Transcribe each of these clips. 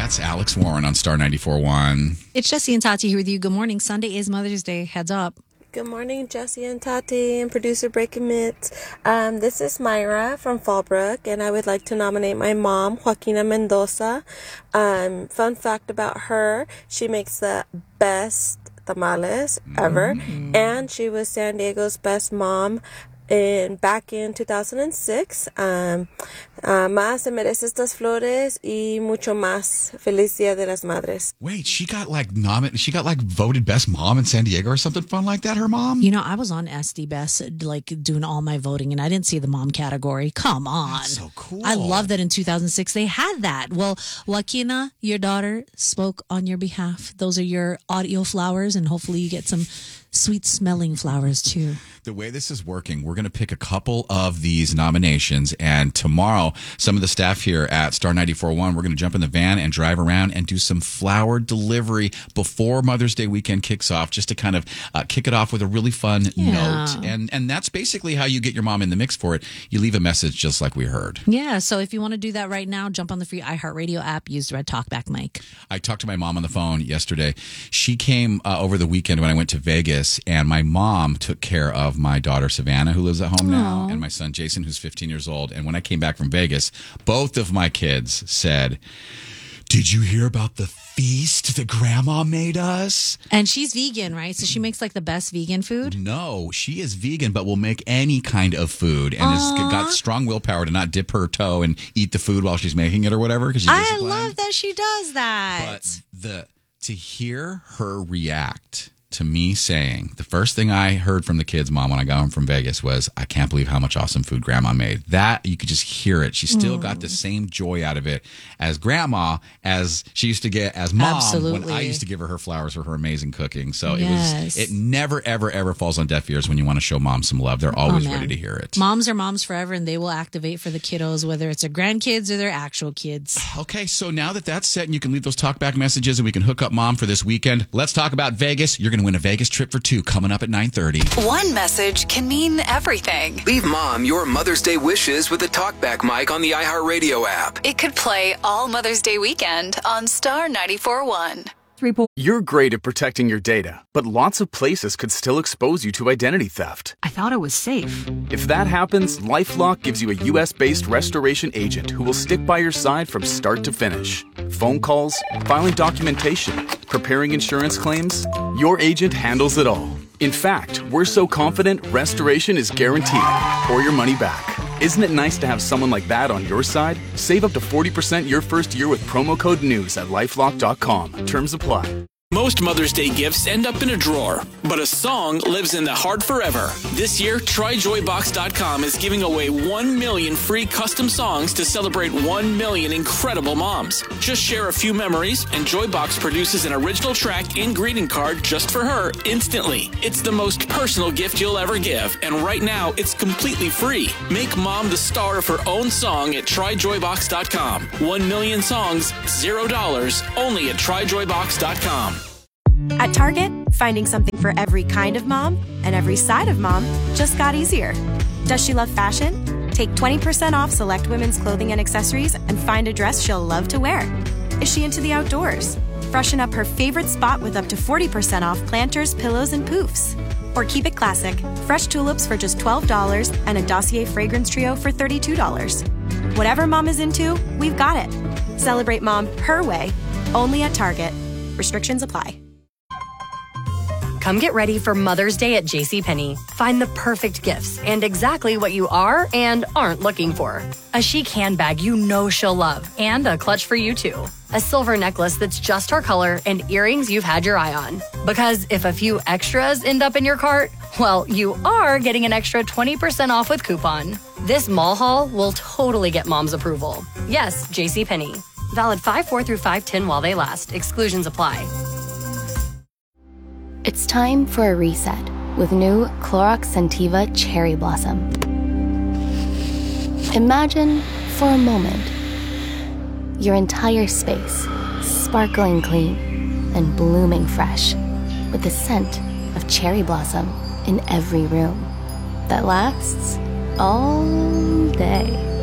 That's Alex Warren on Star 94.1. It's Jesse and Tati here with you. Good morning. Sunday is Mother's Day. Heads up. Good morning, Jesse and Tati and producer Breaking Mitts. This is Myra from Fallbrook, and I would like to nominate my mom, Joaquina Mendoza. Fun fact about her, she makes the best tamales ever, and she was San Diego's best mom back in 2006. Más se merece estas flores y mucho más. Feliz Dia de las Madres. Wait, she got voted best mom in San Diego or something fun like that, her mom? You know, I was on SD Best, doing all my voting, and I didn't see the mom category. Come on. That's so cool. I love that in 2006 they had that. Well, Joaquina, your daughter, spoke on your behalf. Those are your audio flowers, and hopefully you get some sweet-smelling flowers, too. The way this is working, we're going to pick a couple of these nominations, and tomorrow, some of the staff here at Star 94.1, we're going to jump in the van and drive around and do some flower delivery before Mother's Day weekend kicks off, just to kind of kick it off with a really fun note. And that's basically how you get your mom in the mix for it. You leave a message just like we heard. Yeah, so if you want to do that right now, jump on the free iHeartRadio app, use Red Talkback Mike. I talked to my mom on the phone yesterday. She came over the weekend when I went to Vegas, and my mom took care of my daughter Savannah, who lives at home now, and my son Jason, who's 15 years old. And when I came back from Vegas, both of my kids said, "Did you hear about the feast that Grandma made us?" And she's vegan, right? So she makes the best vegan food? No, she is vegan, but will make any kind of food, and has got strong willpower to not dip her toe and eat the food while she's making it or whatever. I love that she does that. But to hear her react to me saying, the first thing I heard from the kids' mom when I got home from Vegas was, "I can't believe how much awesome food Grandma made." That, you could just hear it. She still got the same joy out of it as Grandma as she used to get as Mom. Absolutely. When I used to give her flowers for her amazing cooking. So it never, ever, ever falls on deaf ears when you want to show Mom some love. They're always ready to hear it. Moms are moms forever, and they will activate for the kiddos, whether it's their grandkids or their actual kids. Okay, so now that that's set and you can leave those talkback messages and we can hook up Mom for this weekend, let's talk about Vegas. You're going to win a Vegas trip for two coming up at 9:30. One message can mean everything. Leave Mom your Mother's Day wishes with the talkback mic on the iHeartRadio app. It could play all Mother's Day weekend on Star 94.1. You're great at protecting your data, but lots of places could still expose you to identity theft. I thought it was safe. If that happens, LifeLock gives you a U.S.-based restoration agent who will stick by your side from start to finish. Phone calls, filing documentation, preparing insurance claims, your agent handles it all. In fact, we're so confident restoration is guaranteed or your money back. Isn't it nice to have someone like that on your side? Save up to 40% your first year with promo code NEWS at LifeLock.com. Terms apply. Most Mother's Day gifts end up in a drawer, but a song lives in the heart forever. This year, TryJoyBox.com is giving away 1 million free custom songs to celebrate 1 million incredible moms. Just share a few memories, and Joybox produces an original track and greeting card just for her instantly. It's the most personal gift you'll ever give, and right now, it's completely free. Make Mom the star of her own song at TryJoyBox.com. 1 million songs, $0, only at TryJoyBox.com. At Target, finding something for every kind of mom and every side of mom just got easier. Does she love fashion? Take 20% off select women's clothing and accessories and find a dress she'll love to wear. Is she into the outdoors? Freshen up her favorite spot with up to 40% off planters, pillows, and poofs. Or keep it classic. Fresh tulips for just $12 and a Dossier fragrance trio for $32. Whatever mom is into, we've got it. Celebrate mom her way, only at Target. Restrictions apply. Come get ready for Mother's Day at JCPenney. Find the perfect gifts and exactly what you are and aren't looking for. A chic handbag you know she'll love, and a clutch for you too. A silver necklace that's just her color, and earrings you've had your eye on. Because if a few extras end up in your cart, well, you are getting an extra 20% off with coupon. This mall haul will totally get mom's approval. Yes, JCPenney. Valid 5/4 through 5/10 while they last. Exclusions apply. It's time for a reset with new Clorox Scentiva Cherry Blossom. Imagine, for a moment, your entire space sparkling clean and blooming fresh with the scent of cherry blossom in every room that lasts all day.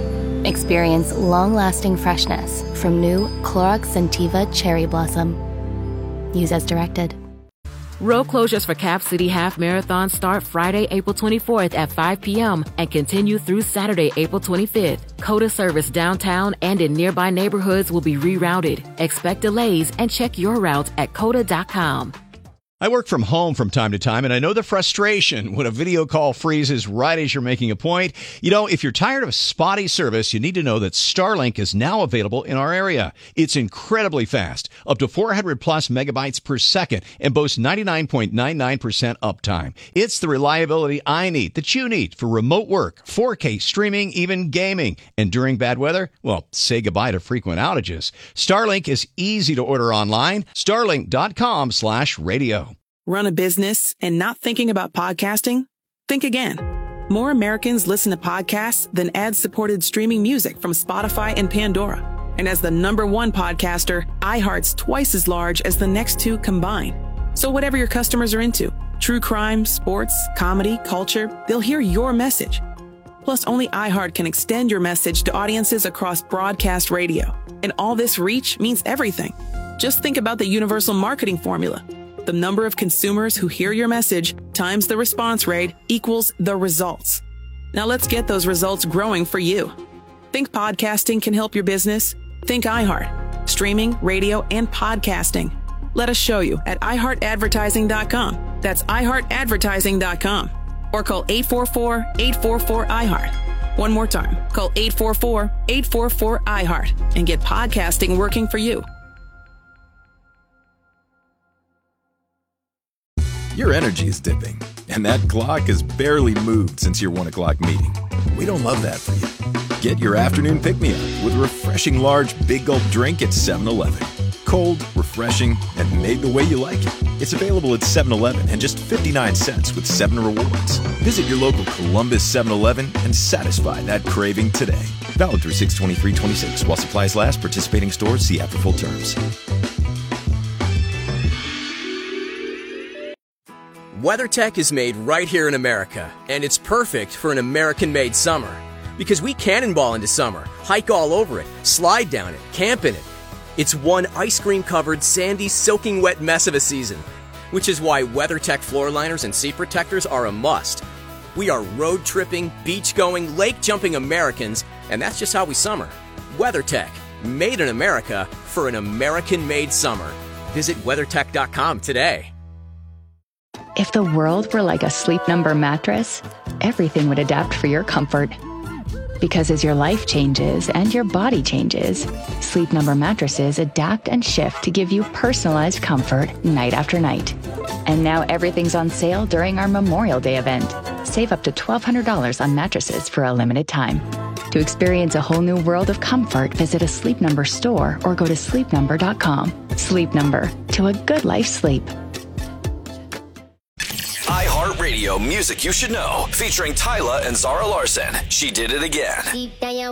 Experience long-lasting freshness from new Clorox Scentiva Cherry Blossom. Use as directed. Road closures for Cap City Half Marathon start Friday, April 24th at 5 p.m. and continue through Saturday, April 25th. COTA service downtown and in nearby neighborhoods will be rerouted. Expect delays and check your routes at COTA.com. I work from home from time to time, and I know the frustration when a video call freezes right as you're making a point. You know, if you're tired of spotty service, you need to know that Starlink is now available in our area. It's incredibly fast, up to 400 plus megabytes per second, and boasts 99.99% uptime. It's the reliability I need, that you need, for remote work, 4K streaming, even gaming. And during bad weather, well, say goodbye to frequent outages. Starlink is easy to order online. Starlink.com/radio. Run a business and not thinking about podcasting? Think again. More Americans listen to podcasts than ad-supported streaming music from Spotify and Pandora. And as the #1 podcaster, iHeart's twice as large as the next two combined. So whatever your customers are into, true crime, sports, comedy, culture, they'll hear your message. Plus, only iHeart can extend your message to audiences across broadcast radio. And all this reach means everything. Just think about the universal marketing formula. The number of consumers who hear your message times the response rate equals the results. Now let's get those results growing for you. Think podcasting can help your business? Think iHeart. Streaming, radio, and podcasting. Let us show you at iHeartAdvertising.com. That's iHeartAdvertising.com. Or call 844-844-iHeart. One more time. Call 844-844-iHeart and get podcasting working for you. Your energy is dipping, and that clock has barely moved since your 1 o'clock meeting. We don't love that for you. Get your afternoon pick-me-up with a refreshing large Big Gulp drink at 7-Eleven. Cold, refreshing, and made the way you like it. It's available at 7-Eleven and just 59 cents with 7 rewards. Visit your local Columbus 7-Eleven and satisfy that craving today. Valid through 6/23/26 while supplies last. Participating stores, see app for full terms. WeatherTech is made right here in America, and it's perfect for an American-made summer. Because we cannonball into summer, hike all over it, slide down it, camp in it. It's one ice cream-covered, sandy, soaking wet mess of a season, which is why WeatherTech floor liners and seat protectors are a must. We are road-tripping, beach-going, lake-jumping Americans, and that's just how we summer. WeatherTech, made in America for an American-made summer. Visit WeatherTech.com today. If the world were like a Sleep Number mattress, everything would adapt for your comfort. Because as your life changes and your body changes, Sleep Number mattresses adapt and shift to give you personalized comfort night after night. And now everything's on sale during our Memorial Day event. Save up to $1,200 on mattresses for a limited time. To experience a whole new world of comfort, visit a Sleep Number store or go to sleepnumber.com. Sleep Number, to a good life sleep. iHeartRadio Music You Should Know, featuring Tyla and Zara Larson. She Did It Again.